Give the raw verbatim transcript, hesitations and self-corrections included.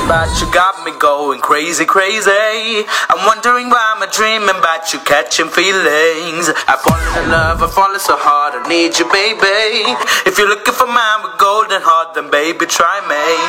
about you got me going crazy, crazy. I'm wondering why I'm dreaming about you catching feelings. I fall in love, I fall so hard, I need you, baby. If you're looking for mine with golden heart, then baby, try me.